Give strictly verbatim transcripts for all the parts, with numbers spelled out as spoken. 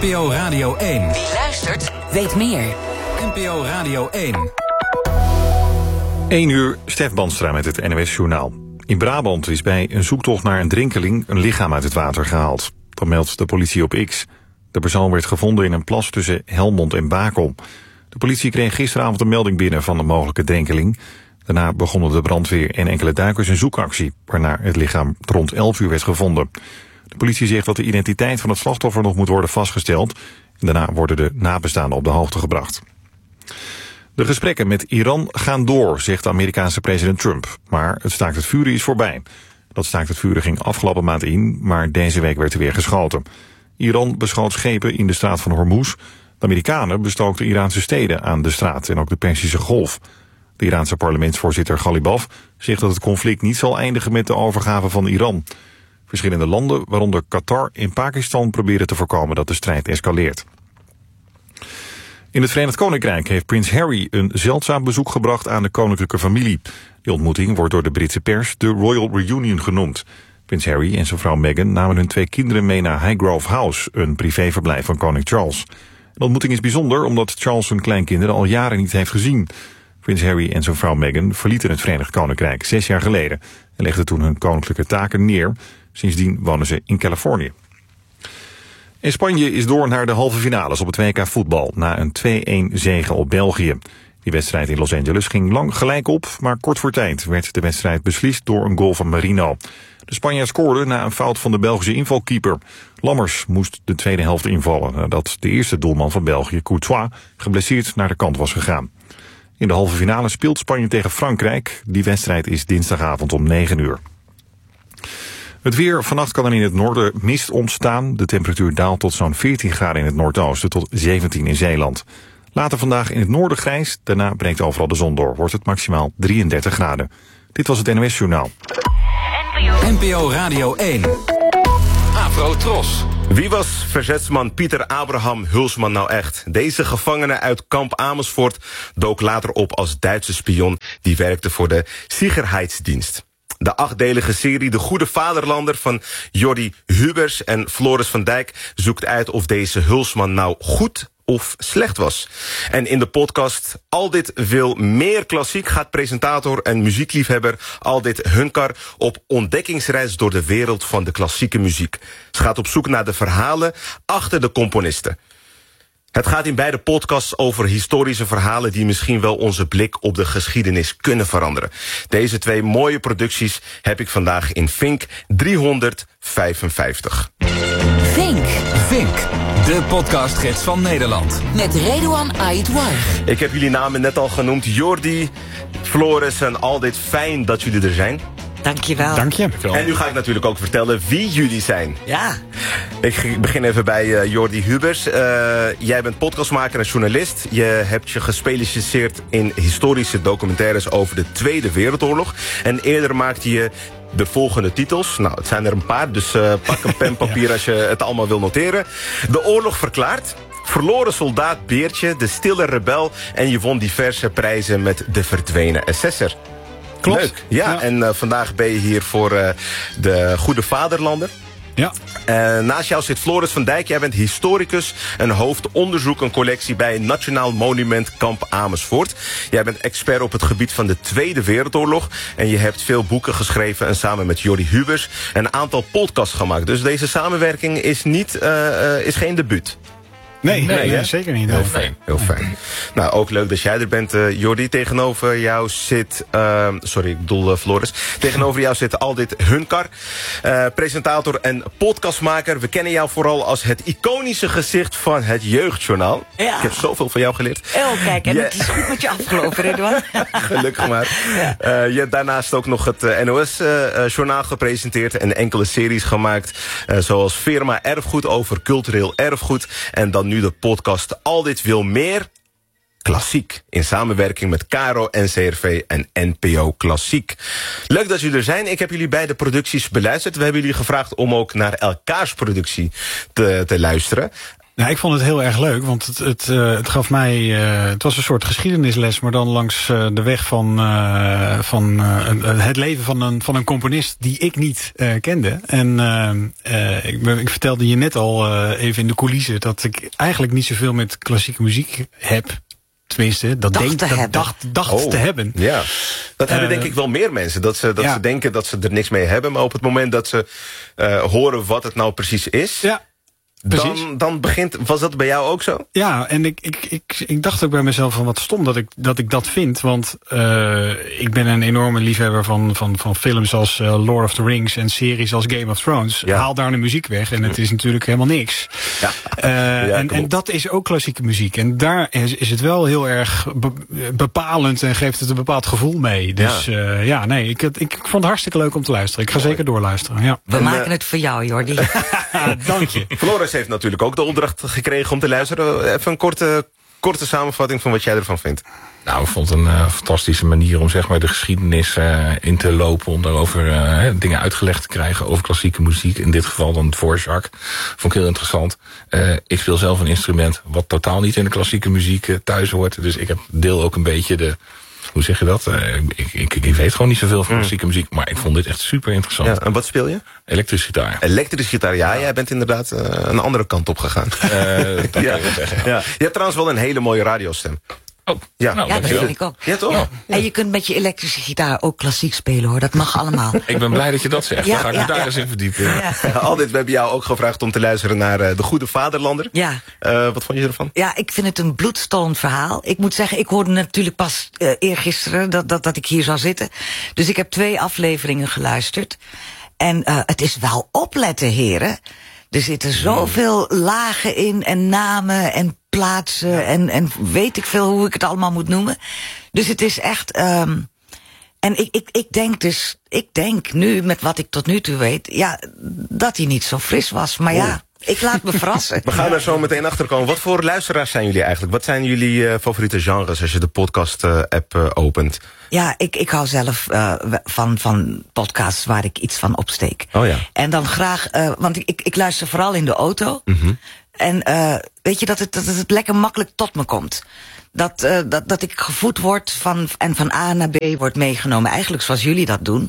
P O Radio één. Wie luistert, weet meer. N P O Radio één. één uur, Stef Bandstra met het N O S-journaal. In Brabant is bij een zoektocht naar een drinkeling een lichaam uit het water gehaald. Dat meldt de politie op X. De persoon werd gevonden in een plas tussen Helmond en Bakel. De politie kreeg gisteravond een melding binnen van een mogelijke drinkeling. Daarna begonnen de brandweer en enkele duikers een zoekactie, waarna het lichaam rond elf uur werd gevonden. De politie zegt dat de identiteit van het slachtoffer nog moet worden vastgesteld. En daarna worden de nabestaanden op de hoogte gebracht. De gesprekken met Iran gaan door, zegt de Amerikaanse president Trump. Maar het staakt het vuren is voorbij. Dat staakt het vuren ging afgelopen maand in, maar deze week werd er weer geschoten. Iran beschoot schepen in de straat van Hormuz. De Amerikanen bestookten Iraanse steden aan de straat en ook de Perzische Golf. De Iraanse parlementsvoorzitter Ghalibaf zegt dat het conflict niet zal eindigen met de overgave van Iran. Verschillende landen, waaronder Qatar en Pakistan, proberen te voorkomen dat de strijd escaleert. In het Verenigd Koninkrijk heeft prins Harry een zeldzaam bezoek gebracht aan de koninklijke familie. Die ontmoeting wordt door de Britse pers de Royal Reunion genoemd. Prins Harry en zijn vrouw Meghan namen hun twee kinderen mee naar Highgrove House, een privéverblijf van koning Charles. De ontmoeting is bijzonder omdat Charles zijn kleinkinderen al jaren niet heeft gezien. Prins Harry en zijn vrouw Meghan verlieten het Verenigd Koninkrijk zes jaar geleden en legden toen hun koninklijke taken neer. Sindsdien wonen ze in Californië. En Spanje is door naar de halve finales op het W K voetbal na een twee-een zege op België. Die wedstrijd in Los Angeles ging lang gelijk op, maar kort voor tijd werd de wedstrijd beslist door een goal van Marino. De Spanjaard scoorde na een fout van de Belgische invalkeeper. Lammers moest de tweede helft invallen nadat de eerste doelman van België, Courtois, geblesseerd naar de kant was gegaan. In de halve finale speelt Spanje tegen Frankrijk. Die wedstrijd is dinsdagavond om negen uur. Het weer. Vannacht kan er in het noorden mist ontstaan. De temperatuur daalt tot zo'n veertien graden in het noordoosten tot zeventien in Zeeland. Later vandaag in het noorden grijs. Daarna breekt overal de zon door. Wordt het maximaal drieëndertig graden. Dit was het N O S-journaal. N P O Radio één. Afro Tros. Wie was verzetsman Pieter Abraham Hulsman nou echt? Deze gevangene uit kamp Amersfoort dook later op als Duitse spion die werkte voor de Sicherheidsdienst. De achtdelige serie De Goede Vaderlander van Jordi Hubers en Floris van Dijk zoekt uit of deze Hulsman nou goed of slecht was. En in de podcast Al dit wil meer klassiek gaat presentator en muziekliefhebber Aldit Hunkar op ontdekkingsreis door de wereld van de klassieke muziek. Ze gaat op zoek naar de verhalen achter de componisten. Het gaat in beide podcasts over historische verhalen die misschien wel onze blik op de geschiedenis kunnen veranderen. Deze twee mooie producties heb ik vandaag in Vink driehonderdvijfenvijftig. Vink. Vink, de podcastgids van Nederland. Met Redouan Aïdouar. Ik heb jullie namen net al genoemd. Jordi, Floris en Aldit, fijn dat jullie er zijn. Dankjewel. Dank je. En nu ga ik natuurlijk ook vertellen wie jullie zijn. Ja. Ik begin even bij uh, Jordi Hubers. Uh, jij bent podcastmaker en journalist. Je hebt je gespecialiseerd in historische documentaires over de Tweede Wereldoorlog. En eerder maakte je de volgende titels. Nou, het zijn er een paar, dus uh, pak een pen, papier als je het allemaal wil noteren. De oorlog verklaard. Verloren soldaat Beertje, De Stille Rebel. En je won diverse prijzen met De Verdwenen S S'er. Klopt. Leuk, ja. Ja. En uh, vandaag ben je hier voor uh, de Goede Vaderlander. Ja. Uh, naast jou zit Floris van Dijk. Jij bent historicus en hoofdonderzoek en collectie bij Nationaal Monument Kamp Amersfoort. Jij bent expert op het gebied van de Tweede Wereldoorlog. En je hebt veel boeken geschreven en samen met Jordi Hubers een aantal podcasts gemaakt. Dus deze samenwerking is, niet, uh, uh, is geen debuut. Nee, nee, Nee, nee, hè? zeker niet. Heel Nee. fijn, heel fijn. Nou, ook leuk dat jij er bent, uh, Jordi. Tegenover jou zit... Uh, sorry, ik bedoel uh, Floris. Tegenover jou zit Aldit Hunkar. Uh, presentator en podcastmaker. We kennen jou vooral als het iconische gezicht van het Jeugdjournaal. Ja. Ik heb zoveel van jou geleerd. Oh, kijk, en Ja. het is goed met je afgelopen, Redouan. Gelukkig maar. Uh, je hebt daarnaast ook nog het uh, N O S-journaal uh, gepresenteerd... en enkele series gemaakt, uh, zoals Firma Erfgoed over cultureel erfgoed... en dan nu de podcast Al dit wil meer klassiek. In samenwerking met Caro, N C R V en N P O Klassiek. Leuk dat jullie er zijn. Ik heb jullie beide producties beluisterd. We hebben jullie gevraagd om ook naar elkaars productie te, te luisteren. Nou, ik vond het heel erg leuk, want het, het, uh, het gaf mij... Uh, het was een soort geschiedenisles, maar dan langs uh, de weg van, uh, van uh, het leven van een, van een componist die ik niet uh, kende. En uh, uh, ik, ik vertelde je net al uh, even in de coulissen dat ik eigenlijk niet zoveel met klassieke muziek heb. Tenminste, dat dacht denk, te dat hebben. dacht, dacht oh, te hebben. Ja, dat hebben Uh, denk ik wel meer mensen. Dat, ze, dat ja. ze denken dat ze er niks mee hebben. Maar op het moment dat ze uh, horen wat het nou precies is... Ja. Precies. Dan, dan begint, was dat bij jou ook zo? Ja, en ik, ik, ik, ik dacht ook bij mezelf van wat stom dat ik dat, ik dat vind. Want uh, ik ben een enorme liefhebber van, van, van films als uh, Lord of the Rings en series als Game of Thrones. Ja. Haal daar de muziek weg en het is natuurlijk helemaal niks. Ja. Uh, ja, en, en dat is ook klassieke muziek. En daar is, is het wel heel erg be, bepalend en geeft het een bepaald gevoel mee. Dus ja, uh, ja nee, ik, ik, ik vond het hartstikke leuk om te luisteren. Ik ga zeker doorluisteren. Ja. We En, maken uh, het voor jou, Jordi. Dank je. Floris heeft natuurlijk ook de opdracht gekregen om te luisteren. Even een korte, korte samenvatting van wat jij ervan vindt. Nou, ik vond het een uh, fantastische manier om zeg maar de geschiedenis uh, in te lopen. Om daarover uh, dingen uitgelegd te krijgen over klassieke muziek. In dit geval dan het Dvorak. Vond ik heel interessant. Uh, ik speel zelf een instrument wat totaal niet in de klassieke muziek uh, thuis hoort. Dus ik heb deel ook een beetje de... Hoe zeg je dat? Uh, ik, ik, ik weet gewoon niet zoveel van klassieke muziek. Maar ik vond dit echt super interessant. Ja, en wat speel je? Elektrische gitaar. Elektrische gitaar, ja. Jij bent inderdaad uh, een andere kant op gegaan. Uh, dat kan ja. je wel zeggen. Ja. Je hebt trouwens wel een hele mooie radiostem. Oh, Ja. nou, Ja, dat dankjewel. vind ik ook. Ja, toch? Ja. En je kunt met je elektrische gitaar ook klassiek spelen, hoor. Dat mag allemaal. Ik ben blij dat je dat zegt. Ja, Dan ga ik me ja, daar ja. eens in verdiepen. Ja. Aldit, we hebben jou ook gevraagd om te luisteren naar uh, De Goede Vaderlander. Ja. Uh, wat vond je ervan? Ja, ik vind het een bloedstollend verhaal. Ik moet zeggen, ik hoorde natuurlijk pas uh, eergisteren dat, dat, dat ik hier zou zitten. Dus ik heb twee afleveringen geluisterd. En uh, het is wel opletten, heren. Er zitten zoveel lagen in en namen en plaatsen en, en weet ik veel hoe ik het allemaal moet noemen. Dus het is echt... Um, en ik, ik, ik denk dus, ik denk nu met wat ik tot nu toe weet, ja, dat hij niet zo fris was. Maar ja, ik laat me verrassen. We gaan er zo meteen achter komen. Wat voor luisteraars zijn jullie eigenlijk? Wat zijn jullie uh, favoriete genres als je de podcast-app uh, uh, opent? Ja, ik, ik hou zelf uh, van, van podcasts waar ik iets van opsteek. Oh ja. En dan graag, uh, want ik, ik luister vooral in de auto. Mm-hmm. En uh, weet je, dat het, dat het lekker makkelijk tot me komt. Dat, uh, dat, dat ik gevoed word van, en van A naar B wordt meegenomen. Eigenlijk zoals jullie dat doen.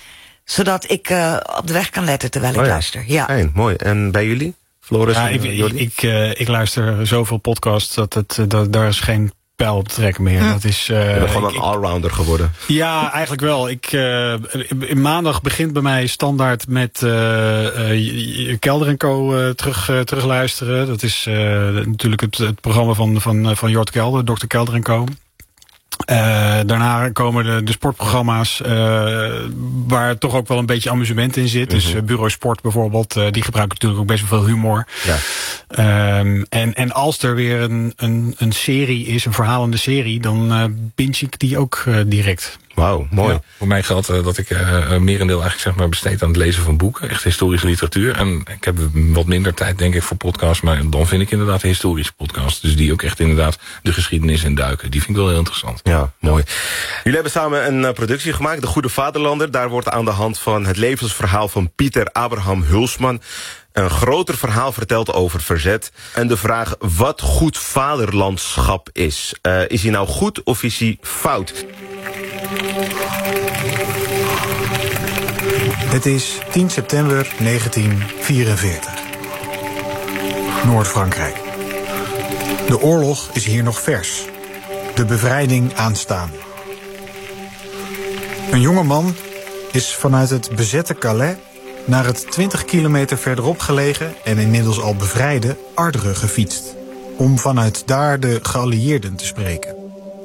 Zodat ik uh, op de weg kan letten terwijl ik Oh ja. luister. Ja. Fijn, mooi. En bij jullie? Floris Ja, en ik, uh, ik, Jordi? ik, uh, ik luister zoveel podcasts dat het, uh, dat, daar is geen pijl op te trekken meer. Hm. Dat is, uh, Je bent gewoon ik- een allrounder geworden. Ja, eigenlijk wel. Ik, uh, maandag begint bij mij standaard met uh, uh, Kelder en Co. Uh, terug, uh, terugluisteren. Dat is uh, natuurlijk het, het programma van, van, van Jort Kelder, dokter Kelder en Co. Uh, daarna komen de, de sportprogramma's uh, waar toch ook wel een beetje amusement in zit. Dus uh, Bureau Sport bijvoorbeeld, uh, die gebruiken natuurlijk ook best wel veel humor. Ja. Um, en, en als er weer een, een, een serie is, een verhalende serie, dan uh, binge ik die ook uh, direct. Wauw, mooi. Ja, voor mij geldt uh, dat ik uh, een merendeel eigenlijk zeg maar besteed aan het lezen van boeken. Echt historische literatuur. En ik heb wat minder tijd denk ik voor podcasts. Maar dan vind ik inderdaad een historische podcast. Dus die ook echt inderdaad de geschiedenis induiken. Die vind ik wel heel interessant. Ja, mooi. Jullie hebben samen een uh, productie gemaakt, De Goede Vaderlander. Daar wordt aan de hand van het levensverhaal van Pieter Abraham Hulsman een groter verhaal verteld over verzet. En de vraag wat goed vaderlandschap is. Uh, is hij nou goed of is hij fout? Het is tien september negentien vierenveertig. Noord-Frankrijk. De oorlog is hier nog vers. De bevrijding aanstaande. Een jonge man is vanuit het bezette Calais naar het twintig kilometer verderop gelegen en inmiddels al bevrijde Ardres gefietst, om vanuit daar de geallieerden te spreken.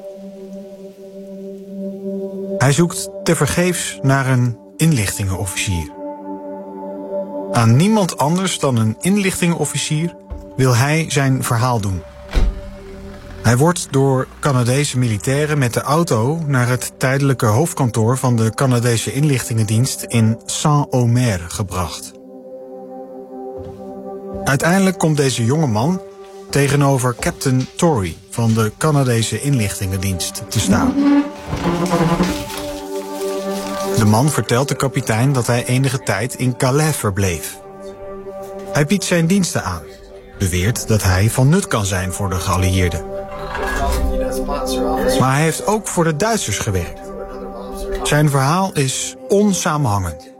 Hij zoekt tevergeefs naar een inlichtingenofficier. Aan niemand anders dan een inlichtingenofficier wil hij zijn verhaal doen. Hij wordt door Canadese militairen met de auto naar het tijdelijke hoofdkantoor van de Canadese inlichtingendienst in Saint-Omer gebracht. Uiteindelijk komt deze jonge man tegenover Captain Torrey van de Canadese inlichtingendienst te staan. De man vertelt de kapitein dat hij enige tijd in Calais verbleef. Hij biedt zijn diensten aan beweert dat hij van nut kan zijn voor de geallieerden. Maar hij heeft ook voor de Duitsers gewerkt. Zijn verhaal is onsamenhangend.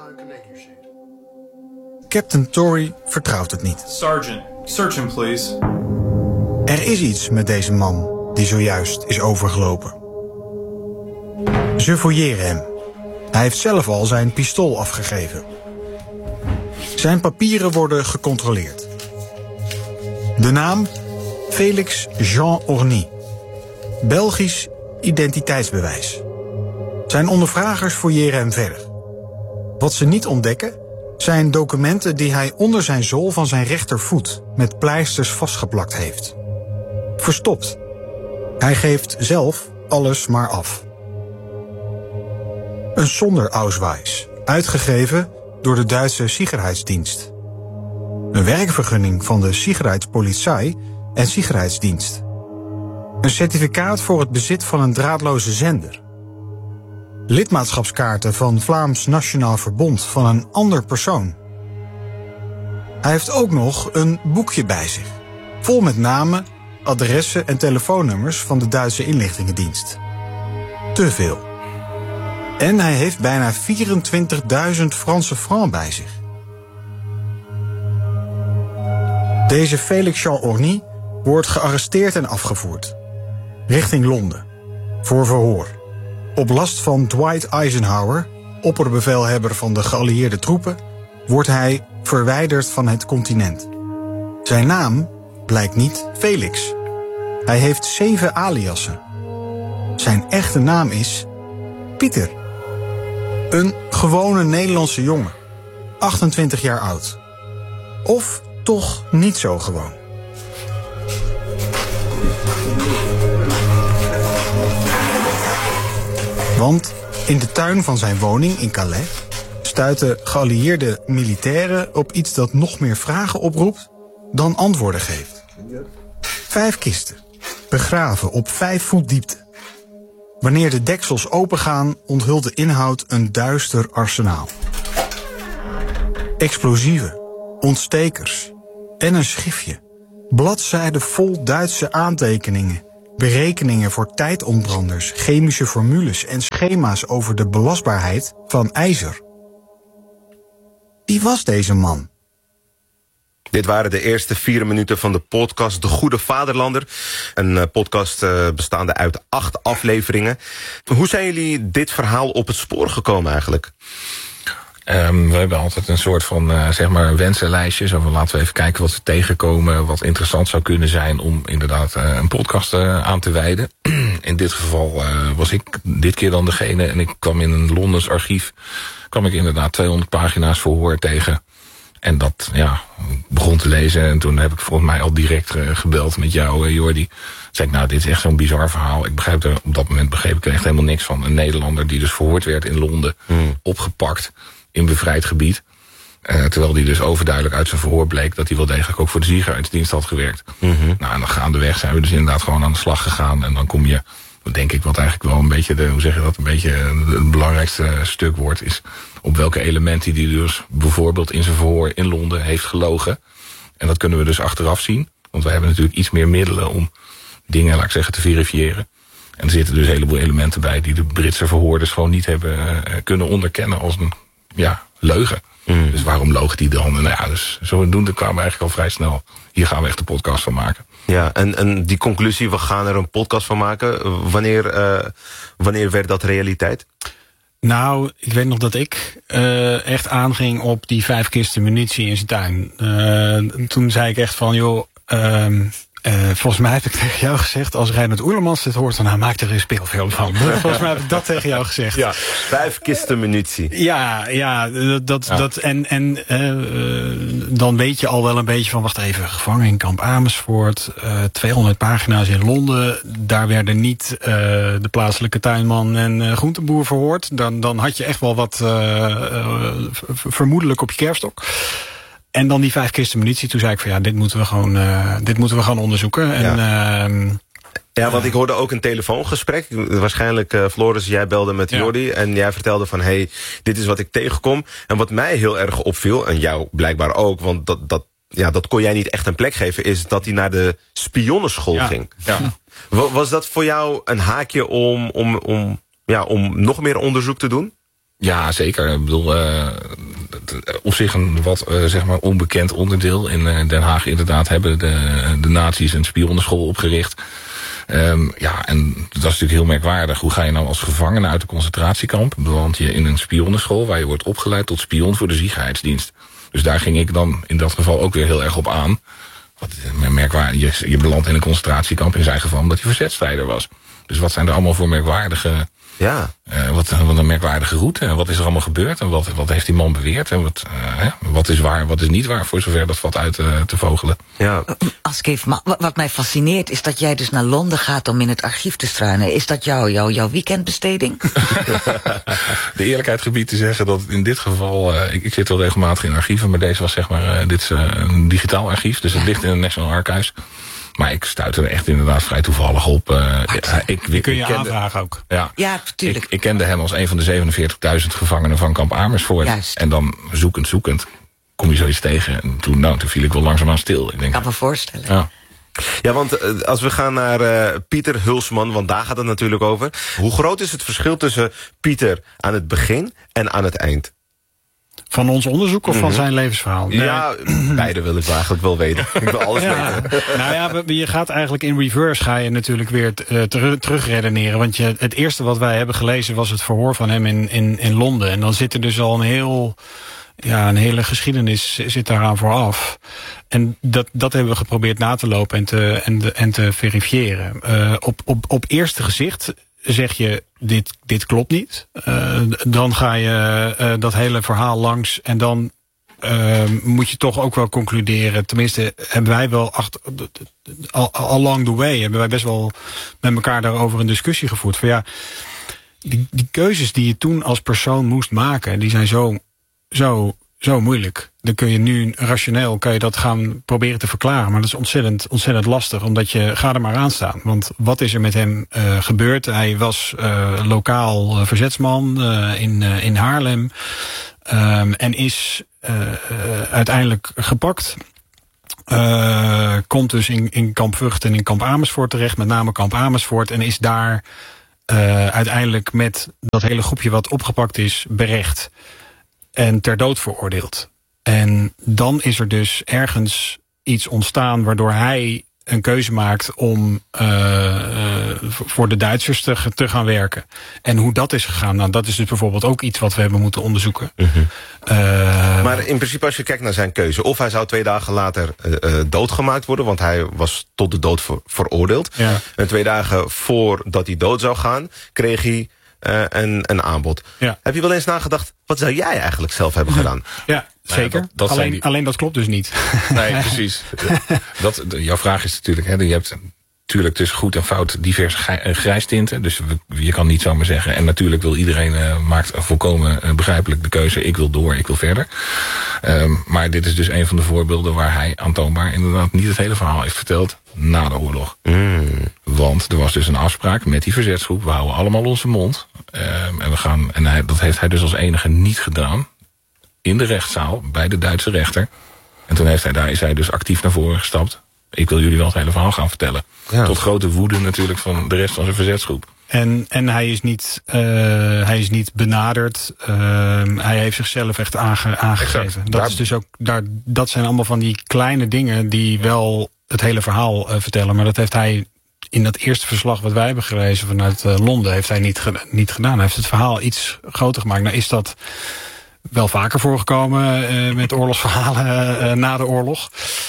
Captain Tory vertrouwt het niet. Sergeant, search him please. Er is iets met deze man die zojuist is overgelopen. Ze fouilleren hem. Hij heeft zelf al zijn pistool afgegeven. Zijn papieren worden gecontroleerd. De naam Félix Jean Orny. Belgisch identiteitsbewijs. Zijn ondervragers fouilleren hem verder. Wat ze niet ontdekken zijn documenten die hij onder zijn zool van zijn rechtervoet met pleisters vastgeplakt heeft. Verstopt. Hij geeft zelf alles maar af. Een Sonderausweis, uitgegeven door de Duitse Sicherheitsdienst. Een werkvergunning van de Sicherheitspolizei en Sicherheidsdienst. Een certificaat voor het bezit van een draadloze zender. Lidmaatschapskaarten van Vlaams Nationaal Verbond van een ander persoon. Hij heeft ook nog een boekje bij zich, vol met namen, adressen en telefoonnummers van de Duitse inlichtingendienst. Te veel. En hij heeft bijna vierentwintigduizend Franse francs bij zich. Deze Félix Jean Orny wordt gearresteerd en afgevoerd. Richting Londen. Voor verhoor. Op last van Dwight Eisenhower, opperbevelhebber van de geallieerde troepen, wordt hij verwijderd van het continent. Zijn naam blijkt niet Felix. Hij heeft zeven aliasen. Zijn echte naam is Pieter. Een gewone Nederlandse jongen, achtentwintig jaar oud. Of toch niet zo gewoon. Want in de tuin van zijn woning in Calais stuiten geallieerde militairen op iets dat nog meer vragen oproept dan antwoorden geeft. Vijf kisten, begraven op vijf voet diepte. Wanneer de deksels opengaan, onthult de inhoud een duister arsenaal. Explosieven, ontstekers en een schriftje. Bladzijden vol Duitse aantekeningen, berekeningen voor tijdontbranders, chemische formules en schema's over de belastbaarheid van ijzer. Wie was deze man? Dit waren de eerste vier minuten van de podcast De Goede Vaderlander. Een podcast uh, bestaande uit acht afleveringen. Hoe zijn jullie dit verhaal op het spoor gekomen eigenlijk? Um, we hebben altijd een soort van uh, zeg maar een wensenlijstje. Zo van laten we even kijken wat we tegenkomen, wat interessant zou kunnen zijn om inderdaad uh, een podcast uh, aan te wijden. In dit geval uh, was ik dit keer dan degene en ik kwam in een Londens archief, kwam ik inderdaad tweehonderd pagina's verhoor tegen. En dat, ja, ik begon te lezen en toen heb ik volgens mij al direct uh, gebeld met jou, uh, Jordi. Toen zei ik, nou, dit is echt zo'n bizar verhaal. Ik begrijp er, op dat moment begreep ik er echt helemaal niks van. Een Nederlander die dus verhoord werd in Londen, hmm. opgepakt in bevrijd gebied. Uh, terwijl die dus overduidelijk uit zijn verhoor bleek dat hij wel degelijk ook voor de Sicherheidsdienst had gewerkt. Mm-hmm. Nou, en dan gaandeweg zijn we dus inderdaad gewoon aan de slag gegaan. En dan kom je, denk ik, wat eigenlijk wel een beetje, de, hoe zeg je dat, een beetje het belangrijkste stuk wordt, is op welke elementen die dus bijvoorbeeld in zijn verhoor in Londen heeft gelogen. En dat kunnen we dus achteraf zien. Want we hebben natuurlijk iets meer middelen om dingen, laat ik zeggen, te verifiëren. En er zitten dus een heleboel elementen bij die de Britse verhoorders gewoon niet hebben uh, kunnen onderkennen als een ja, leugen. Mm. Dus waarom loog die dan? Nou ja, dus zodoende kwamen we eigenlijk al vrij snel. Hier gaan we echt een podcast van maken. Ja, en, en die conclusie, we gaan er een podcast van maken. Wanneer, uh, wanneer werd dat realiteit? Nou, ik weet nog dat ik uh, echt aanging op die vijf kisten munitie in zijn tuin. Uh, toen zei ik echt van, joh, uh, uh, volgens mij heb ik tegen jou gezegd, als Reinhard Oerlemans dit hoort, dan nou, maak er een speelfilm van. Volgens mij heb ik dat tegen jou gezegd. Ja, vijf kisten munitie. Ja, ja, dat, ja. dat en, en uh, dan weet je al wel een beetje van, wacht even, gevangen in kamp Amersfoort, uh, tweehonderd pagina's in Londen, daar werden niet uh, de plaatselijke tuinman en uh, groenteboer verhoord. Dan, dan had je echt wel wat uh, uh, vermoedelijk op je kerfstok. En dan die vijf kisten munitie. Toen zei ik van ja, dit moeten we gewoon, uh, dit moeten we gewoon onderzoeken. En, ja. Uh, ja, want ik hoorde ook een telefoongesprek. Waarschijnlijk, uh, Floris, jij belde met ja. Jordi. En jij vertelde van, hey, dit is wat ik tegenkom. En wat mij heel erg opviel, en jou blijkbaar ook, want dat, dat ja, dat kon jij niet echt een plek geven, is dat hij naar de spionnenschool Ja. ging. Ja. Wa- Was dat voor jou een haakje om, om, om, ja, om nog meer onderzoek te doen? Ja, zeker. Ik bedoel, uh, op zich een wat uh, zeg maar onbekend onderdeel. In uh, Den Haag inderdaad hebben de, de nazi's een spionnenschool opgericht. Um, ja, en dat is natuurlijk heel merkwaardig. Hoe ga je nou als gevangene uit een concentratiekamp? Beland je in een spionnenschool waar je wordt opgeleid tot spion voor de Sicherheidsdienst. Dus daar ging ik dan in dat geval ook weer heel erg op aan. Wat merkwaardig, je, je belandt in een concentratiekamp in zijn geval omdat hij verzetstrijder was. Dus wat zijn er allemaal voor merkwaardige... Ja. Uh, wat, wat een merkwaardige route. En wat is er allemaal gebeurd? En wat, wat heeft die man beweerd? En wat, uh, hè? Wat is waar, wat is niet waar? Voor zover dat valt uit uh, te vogelen. Ja. Als ik even, ma- wat mij fascineert is dat jij dus naar Londen gaat om in het archief te struinen. Is dat jou, jou, jouw weekendbesteding? De eerlijkheid gebied te zeggen dat in dit geval... Uh, ik, ik zit wel regelmatig in archieven, maar deze was zeg maar... Uh, dit is uh, een digitaal archief, dus het ligt in het National Archives. Maar ik stuitte er echt inderdaad vrij toevallig op. Uh, ik, Die kun je ik kende, aanvragen ook. Ja, Ja, tuurlijk. ik, ik kende hem als een van de zevenenveertigduizend gevangenen van kamp Amersfoort. Juist. En dan zoekend, zoekend kom je zoiets tegen. En toen, nou, toen viel ik wel langzaamaan stil. Ik denk, kan me voorstellen. ja. Ja, want uh, als we gaan naar uh, Pieter Hulsman, want daar gaat het natuurlijk over. Hoe groot is het verschil tussen Pieter aan het begin en aan het eind? Van ons onderzoek of van zijn levensverhaal? Nee. Ja, beide wil ik eigenlijk wel weten. Ik wil alles Ja. weten. Nou ja, we- je gaat eigenlijk in reverse ga je natuurlijk weer uh, ter- terugredeneren. Want je, het eerste wat wij hebben gelezen was het verhoor van hem in, in, in Londen. En dan zit er dus al een heel... Ja, een hele geschiedenis zit daaraan vooraf. En dat, dat hebben we geprobeerd na te lopen en te, en de, en te verifiëren. Uh, op, op, op eerste gezicht zeg je, dit, dit klopt niet. Uh, dan ga je uh, dat hele verhaal langs en dan uh, moet je toch ook wel concluderen. Tenminste, hebben wij wel achter, al, along the way hebben wij best wel met elkaar daarover een discussie gevoerd. Van ja, die, die keuzes die je toen als persoon moest maken, die zijn zo... Zo, zo moeilijk. Dan kun je nu rationeel kan je dat gaan proberen te verklaren. Maar dat is ontzettend, ontzettend lastig. Omdat je, ga er maar aan staan. Want wat is er met hem uh, gebeurd? Hij was uh, lokaal uh, verzetsman uh, in, uh, in Haarlem. Um, en is uh, uh, uiteindelijk gepakt. Uh, komt dus in, in kamp Vught en in kamp Amersfoort terecht. Met name kamp Amersfoort. En is daar uh, uiteindelijk met dat hele groepje wat opgepakt is berecht. En ter dood veroordeeld. En dan is er dus ergens iets ontstaan waardoor hij een keuze maakt om uh, uh, voor de Duitsers te, te gaan werken. En hoe dat is gegaan, nou, dat is dus bijvoorbeeld ook iets wat we hebben moeten onderzoeken. Mm-hmm. Uh, Maar in principe als je kijkt naar zijn keuze, of hij zou twee dagen later uh, uh, doodgemaakt worden, want hij was tot de dood ver- veroordeeld. Ja. En twee dagen voordat hij dood zou gaan, kreeg hij uh, een, een aanbod. Ja. Heb je wel eens nagedaad, wat zou jij eigenlijk zelf hebben gedaan? ja, zeker. dat- dat zijn alleen, die- alleen dat klopt dus niet. Nee, precies. Dat, de- jouw vraag is natuurlijk, hè, je hebt natuurlijk tussen goed en fout diverse gij- eh, grijstinten. Dus we- je kan niet zomaar zeggen. En natuurlijk wil iedereen, uh, maakt volkomen uh, begrijpelijk de keuze. Ik wil door, ik wil verder. Um, maar dit is dus een van de voorbeelden waar hij aantoonbaar inderdaad niet het hele verhaal heeft verteld na de oorlog. Mm. Want er was dus een afspraak met die verzetsgroep. We houden allemaal onze mond. Um, en we gaan, en hij, dat heeft hij dus als enige niet gedaan. In de rechtszaal, bij de Duitse rechter. En toen heeft hij, daar is hij dus actief naar voren gestapt. Ik wil jullie wel het hele verhaal gaan vertellen. Ja. Tot grote woede natuurlijk van de rest van zijn verzetsgroep. En, en hij is niet, uh, hij is niet benaderd. Uh, hij heeft zichzelf echt aange, aangegeven. Exact. Dat, Daar- is dus ook, daar, dat zijn allemaal van die kleine dingen die wel het hele verhaal uh, vertellen. Maar dat heeft hij in dat eerste verslag wat wij hebben gelezen vanuit uh, Londen, heeft hij niet, ge, niet gedaan. Hij heeft het verhaal iets groter gemaakt. Nou is dat wel vaker voorgekomen uh, met oorlogsverhalen uh, na de oorlog.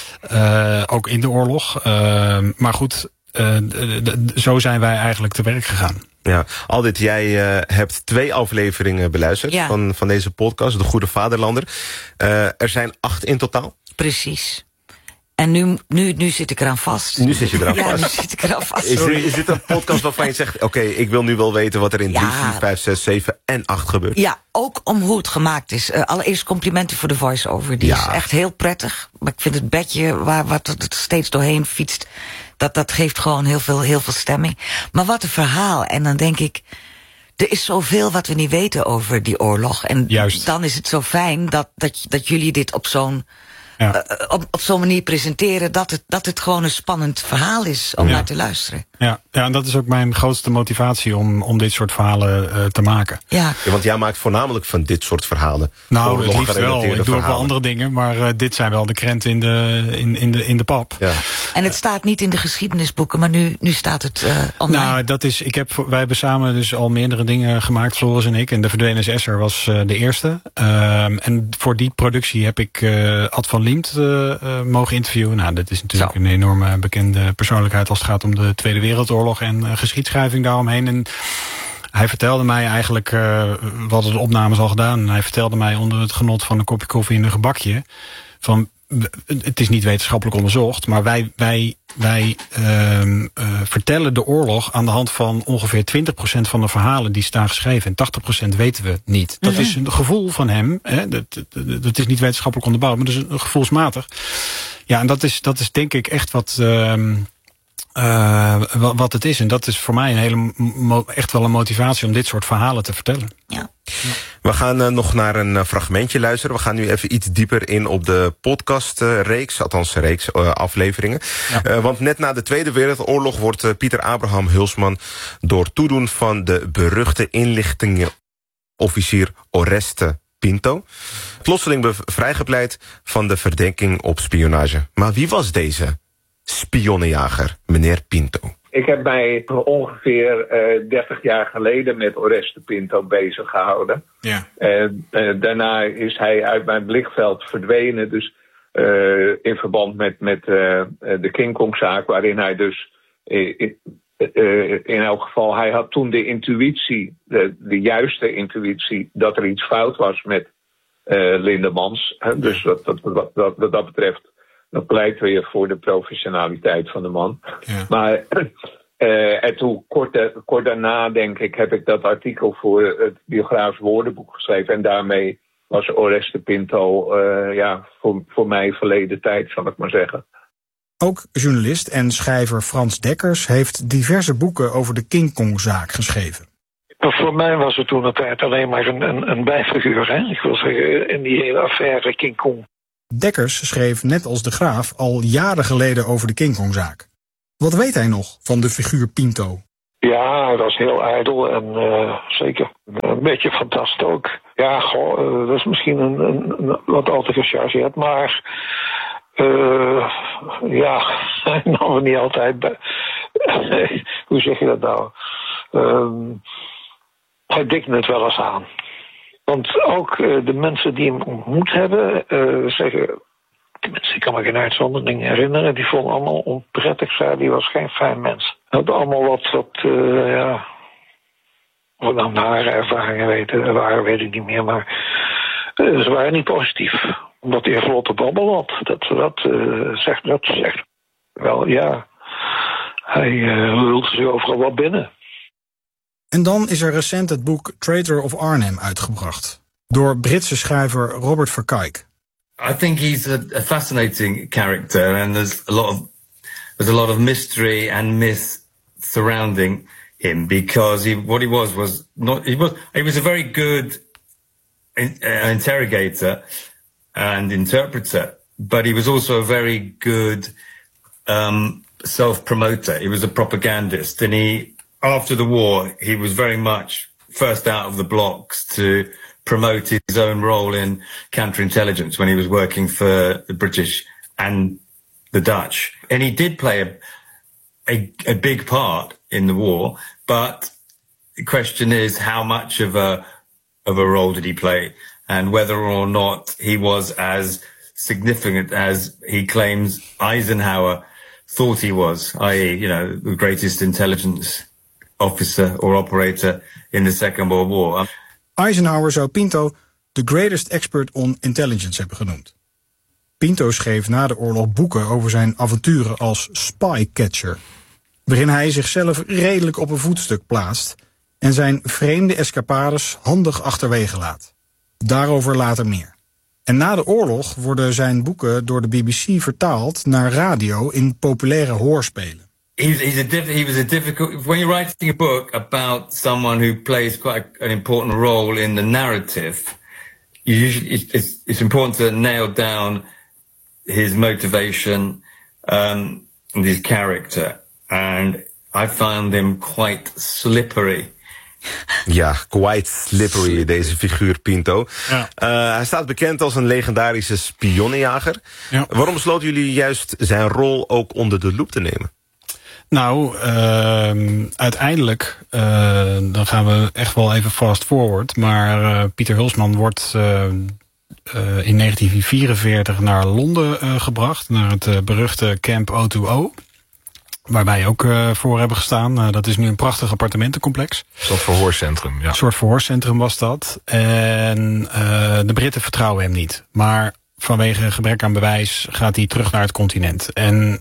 Uh, ook in de oorlog. Uh, maar goed, uh, d- d- zo zijn wij eigenlijk te werk gegaan. Ja, Aldit, jij uh, hebt twee afleveringen beluisterd Ja. van, van deze podcast, De Goede Vaderlander. Uh, er zijn acht in totaal. Precies. En nu, nu, nu zit ik eraan vast. Nu zit je eraan Ja, vast. nu zit ik eraan vast. Is dit, is dit een podcast waarvan je zegt, oké, okay, ik wil nu wel weten wat er in Ja. drie, vier, vijf, zes, zeven en acht gebeurt? Ja, ook om hoe het gemaakt is. Uh, allereerst complimenten voor de voice-over. Die Ja. is echt heel prettig. Maar ik vind het bedje waar wat het steeds doorheen fietst, dat, dat geeft gewoon heel veel, heel veel stemming. Maar wat een verhaal. En dan denk ik, er is zoveel wat we niet weten over die oorlog. En Juist. dan is het zo fijn dat, dat, dat jullie dit op zo'n ja. uh, op, op zo'n manier presenteren dat het, dat het gewoon een spannend verhaal is om ja. naar te luisteren. Ja, ja, en dat is ook mijn grootste motivatie om, om dit soort verhalen uh, te maken. Ja. Ja, want jij maakt voornamelijk van dit soort verhalen. Nou, het liefst wel. Ik doe verhalen. ook wel andere dingen, maar uh, dit zijn wel de krenten in de, in, in de, in de pap. Ja. En het staat niet in de geschiedenisboeken, maar nu, nu staat het uh, online. Nou, dat is, ik heb, wij hebben samen dus al meerdere dingen gemaakt, Floris en ik. En De Verdwenen Zesser was uh, de eerste. Um, en voor die productie heb ik uh, Ad van Liemt uh, uh, mogen interviewen. Nou, dat is natuurlijk Zo. een enorme bekende persoonlijkheid als het gaat om de Tweede Wereldoorlog en uh, geschiedschrijving daaromheen. En hij vertelde mij eigenlijk, uh, we hadden de opnames al gedaan. En hij vertelde mij onder het genot van een kopje koffie en een gebakje van, het is niet wetenschappelijk onderzocht, maar wij, wij, wij uh, uh, vertellen de oorlog aan de hand van ongeveer twintig procent van de verhalen die staan geschreven. En tachtig procent weten we niet. Dat is een gevoel van hem. Hè, dat, dat, dat is niet wetenschappelijk onderbouwd, maar dat is een gevoelsmatig. Ja, en dat is, dat is denk ik echt wat, uh, uh, wat het is. En dat is voor mij een hele mo- echt wel een motivatie om dit soort verhalen te vertellen. Ja. We gaan uh, nog naar een uh, fragmentje luisteren. We gaan nu even iets dieper in op de podcastreeks, uh, althans reeks uh, afleveringen. Ja. Uh, want net na de Tweede Wereldoorlog wordt uh, Pieter Abraham Hulsman door toedoen van de beruchte inlichtingenofficier Oreste Pinto plotseling vrijgepleit van de verdenking op spionage. Maar wie was deze spionnenjager, meneer Pinto? Ik heb mij ongeveer uh, dertig jaar geleden met Oreste Pinto bezig gehouden. Ja. En uh, daarna is hij uit mijn blikveld verdwenen. Dus uh, in verband met, met uh, de King Kong-zaak, waarin hij dus uh, in, uh, in elk geval, hij had toen de intuïtie, de, de juiste intuïtie, dat er iets fout was met uh, Lindemans. Hè? Dus wat dat, dat, dat, wat dat betreft, dat pleit weer voor de professionaliteit van de man. Ja. Maar uh, en toen, kort, kort daarna, denk ik, heb ik dat artikel voor het biografisch woordenboek geschreven. En daarmee was Oreste Pinto uh, ja, voor, voor mij verleden tijd, zal ik maar zeggen. Ook journalist en schrijver Frans Dekkers heeft diverse boeken over de King Kong-zaak geschreven. Voor mij was het toen een tijd alleen maar een, een, een bijfiguur. Hè? Ik wil zeggen, in die hele affaire King Kong. Dekkers schreef net als de Graaf al jaren geleden over de King Kong-zaak. Wat weet hij nog van de figuur Pinto? Ja, hij was heel ijdel en uh, zeker een beetje fantast ook. Ja, goh, uh, dat is misschien een, een, een wat al te gechargeerd, maar uh, ja, hij nam er niet altijd bij. Hoe zeg je dat nou? Uh, hij dikte het wel eens aan. Want ook uh, de mensen die hem ontmoet hebben, uh, zeggen, tenminste, ik kan me geen uitzondering herinneren, die vonden allemaal onprettig, zei, die was geen fijn mens. Ze hadden allemaal wat, wat uh, ja, wat nou nare ervaringen weten, waren, weet ik niet meer, maar uh, ze waren niet positief. Omdat hij een vlotte babbel had, dat, dat, uh, zegt, dat zegt wel, ja, hij uh, lult zich overal wat binnen. En dan is er recent het boek Traitor of Arnhem uitgebracht. Door Britse schrijver Robert Verkuyk. I think he's a, a fascinating character, and there's a lot of there's a lot of mystery and myth surrounding him, because he, what he was was not he was he was a very good in, uh, interrogator and interpreter, but he was also a very good um, self-promoter. He was a propagandist, and he. After the war, he was very much first out of the blocks to promote his own role in counterintelligence when he was working for the British and the Dutch. And he did play a, a, a big part in the war, but the question is how much of a, of a role did he play, and whether or not he was as significant as he claims Eisenhower thought he was, that is, you know, the greatest intelligence officer or operator in the Second World War. Eisenhower zou Pinto the greatest expert on intelligence hebben genoemd. Pinto schreef na de oorlog boeken over zijn avonturen als spycatcher, waarin hij zichzelf redelijk op een voetstuk plaatst en zijn vreemde escapades handig achterwege laat. Daarover later meer. En na de oorlog worden zijn boeken door de B B C vertaald naar radio in populaire hoorspelen. He's, he's a diff- he was a difficult... When you're writing a book about someone who plays quite a, an important role in the narrative, you usually, it's, it's important to nail down his motivation um, and his character. And I found him quite slippery. Ja, quite slippery, deze figuur Pinto. Ja. Uh, hij staat bekend als een legendarische spionnenjager. Ja. Waarom besloten jullie juist zijn rol ook onder de loep te nemen? Nou, uh, uiteindelijk, uh, dan gaan we echt wel even fast forward. Maar uh, Pieter Hulsman wordt uh, uh, in negentien vierenveertig naar Londen uh, gebracht. Naar het uh, beruchte Camp O twee O. Waar wij ook uh, voor hebben gestaan. Uh, dat is nu een prachtig appartementencomplex. Een soort verhoorcentrum, ja. Een soort verhoorcentrum was dat. En uh, de Britten vertrouwen hem niet. Maar vanwege gebrek aan bewijs gaat hij terug naar het continent. En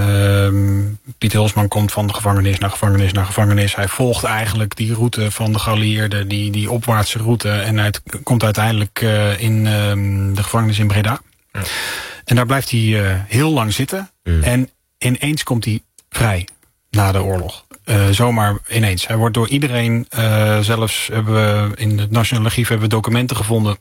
uh, Pieter Hulsman komt van de gevangenis naar gevangenis naar gevangenis. Hij volgt eigenlijk die route van de geallieerden, die, die opwaartse route. En hij komt uiteindelijk uh, in uh, de gevangenis in Breda. Ja. En daar blijft hij uh, heel lang zitten. Mm. En ineens komt hij vrij na de oorlog. Uh, zomaar ineens. Hij wordt door iedereen, uh, zelfs hebben we in het Nationaal Archief hebben we documenten gevonden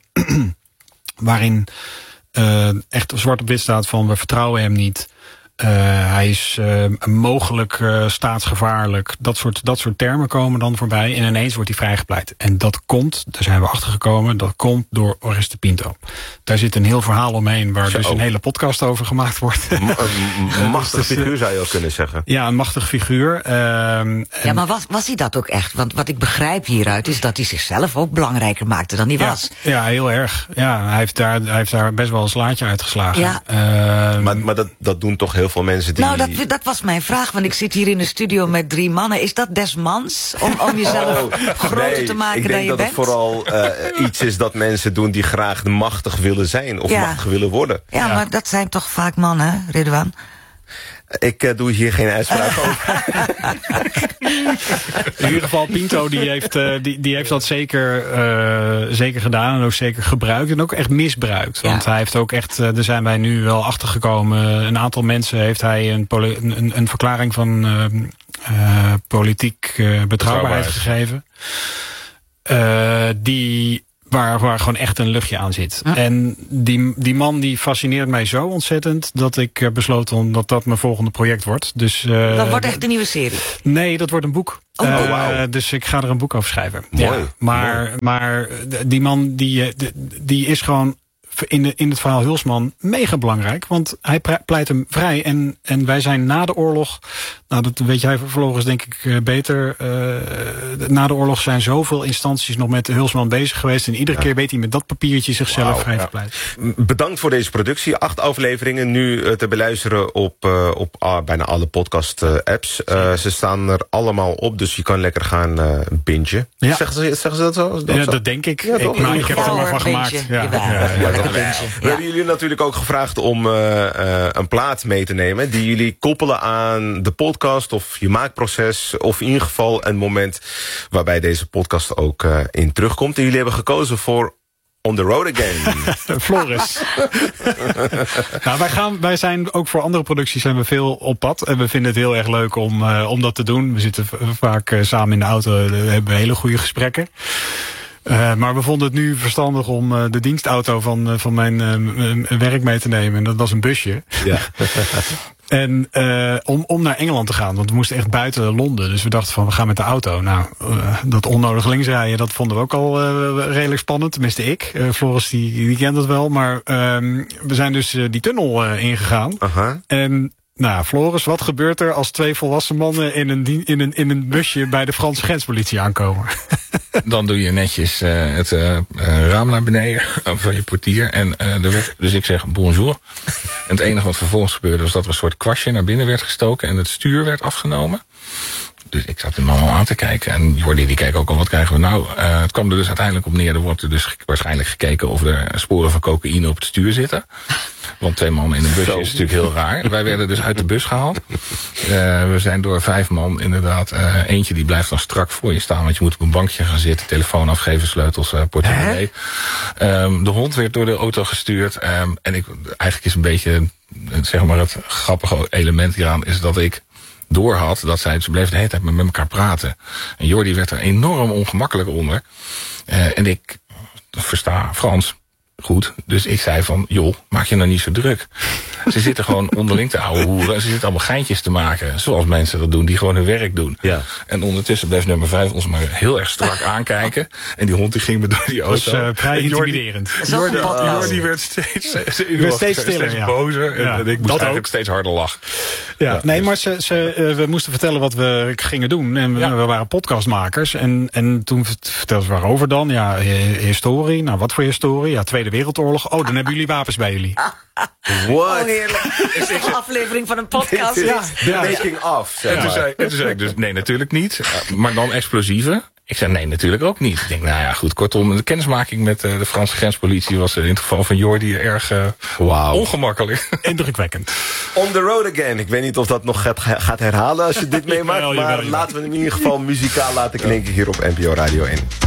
waarin uh, echt zwart op wit staat van we vertrouwen hem niet. Uh, hij is uh, mogelijk uh, staatsgevaarlijk. Dat soort, dat soort termen komen dan voorbij. En ineens wordt hij vrijgepleit. En dat komt, daar zijn we achter gekomen, dat komt door Oreste Pinto. Daar zit een heel verhaal omheen waar Zo. dus een hele podcast over gemaakt wordt. Een machtig figuur zou je ook kunnen zeggen. Ja, een machtig figuur. Uh, ja, maar was, was hij dat ook echt? Want wat ik begrijp hieruit is dat hij zichzelf ook belangrijker maakte dan hij ja, was. Ja, heel erg. Ja, hij heeft daar, hij heeft daar best wel een slaatje uitgeslagen. Ja. Uh, maar maar dat, dat doen toch heel veel mensen die... Nou, dat, dat was mijn vraag, want ik zit hier in de studio met drie mannen. Is dat des mans, om, om jezelf oh, groter nee, te maken dan je bent? Ik denk dat het vooral uh, iets is dat mensen doen die graag machtig willen zijn of ja. machtig willen worden. Ja, ja, maar dat zijn toch vaak mannen, Ridwan? Ik uh, doe hier geen uitspraak over. In ieder geval, Pinto die heeft, uh, die, die heeft dat zeker, uh, zeker gedaan en ook zeker gebruikt en ook echt misbruikt. Want ja. hij heeft ook echt, uh, daar zijn wij nu wel achter gekomen. Een aantal mensen heeft hij een, poli- een, een verklaring van uh, uh, politiek uh, betrouwbaarheid gegeven. Uh, die... Waar, waar gewoon echt een luchtje aan zit. Ja. En die, die man die fascineert mij zo ontzettend dat ik besloot om dat dat mijn volgende project wordt. Dus, uh, dat wordt echt een nieuwe serie? Nee, dat wordt een boek. Oh, uh, wow. Dus ik ga er een boek over schrijven. Mooi. Ja, maar, Mooi. maar die man die, die is gewoon in, de, in het verhaal Hulsman mega belangrijk. Want hij pleit hem vrij. En, en wij zijn na de oorlog... Nou, dat weet jij vervolgens denk ik beter. Uh, na de oorlog zijn zoveel instanties nog met Hulsman bezig geweest. En iedere ja. keer weet hij met dat papiertje zichzelf wow, vrij te pleiten. Ja. Bedankt voor deze productie. Acht afleveringen nu uh, te beluisteren op, uh, op uh, bijna alle podcast-apps. Uh, ze staan er allemaal op, dus je kan lekker gaan uh, bingen. Ja. Zeggen, ze, zeggen ze dat zo? Dat ja, zo? dat denk ik. Ja, ik, nou, ik heb er maar van gemaakt. Ja. Ja. Ja. Ja. Ja, dat we ja. hebben jullie natuurlijk ook gevraagd om uh, uh, een plaat mee te nemen die jullie koppelen aan de podcast of je maakproces, of in ieder geval een moment waarbij deze podcast ook uh, in terugkomt. En jullie hebben gekozen voor On the Road Again. Floris. nou, wij, gaan, wij zijn ook voor andere producties zijn we veel op pad. En we vinden het heel erg leuk om, uh, om dat te doen. We zitten vaak uh, samen in de auto. We hebben hele goede gesprekken. Uh, maar we vonden het nu verstandig om uh, de dienstauto van, uh, van mijn uh, werk mee te nemen. En dat was een busje. Ja. En uh, om, om naar Engeland te gaan, want we moesten echt buiten Londen. Dus we dachten van, we gaan met de auto. Nou, uh, dat onnodig linksrijden, dat vonden we ook al uh, redelijk spannend. Tenminste ik. Uh, Floris, die, die kent dat wel. Maar um, we zijn dus uh, die tunnel uh, ingegaan. Uh-huh. En... Nou, Floris, wat gebeurt er als twee volwassen mannen in een, in een, in een busje bij de Franse grenspolitie aankomen? Dan doe je netjes uh, het uh, uh, raam naar beneden van je portier. En uh, er werd, dus ik zeg bonjour. En het enige wat vervolgens gebeurde was dat er een soort kwastje naar binnen werd gestoken en het stuur werd afgenomen. Dus ik zat hem allemaal aan te kijken. En Jordi die keek ook al, wat krijgen we nou? Uh, het kwam er dus uiteindelijk op neer. Er wordt er dus waarschijnlijk gekeken of er sporen van cocaïne op het stuur zitten. Want twee man in een busje is natuurlijk heel raar. Wij werden dus uit de bus gehaald. Uh, we zijn door vijf man inderdaad. Uh, eentje die blijft dan strak voor je staan. Want je moet op een bankje gaan zitten. Telefoon afgeven, sleutels, uh, portemonnee. Um, de hond werd door de auto gestuurd. Um, en ik, eigenlijk is een beetje, zeg maar, het grappige element hieraan is dat ik door had dat zij, ze bleef de hele tijd met elkaar praten. En Jordi werd er enorm ongemakkelijk onder. Uh, en ik versta Frans goed. Dus ik zei van, joh, maak je nou niet zo druk. Ze zitten gewoon onderling te ouwe hoeren. En ze zitten allemaal geintjes te maken. Zoals mensen dat doen, die gewoon hun werk doen. Ja. En ondertussen bleef nummer vijf ons maar heel erg strak aankijken. En die hond die ging me door die auto. Dat is uh, vrij intimiderend. Jordi, Jordi, Jordi werd steeds, uh, werd steeds stiller, steeds ja. bozer. Ja, en ik moest eigenlijk ook steeds harder lachen. Ja, ja nee, dus. maar ze, ze, uh, we moesten vertellen wat we gingen doen. En we, ja. we waren podcastmakers. En, en toen vertelden ze waarover dan. Ja, historie. Nou, wat voor historie? Ja, Tweede Wereldoorlog. Oh, dan hebben jullie wapens bij jullie. What? Oh, heerlijk. Is dit een aflevering van een podcast? Ja, de ja. making of. Zeg en, toen zei, en toen zei ik dus, nee, natuurlijk niet. Maar dan explosieven. Ik zei, nee, natuurlijk ook niet. Ik denk, nou ja, goed, kortom, de kennismaking met uh, de Franse grenspolitie was in het geval van Jordi erg uh, wow. ongemakkelijk. Indrukwekkend. On the road again. Ik weet niet of dat nog gaat, gaat herhalen als je dit meemaakt. Jawel, maar jawel, jawel. laten we hem in ieder geval muzikaal laten klinken hier op N P O Radio één.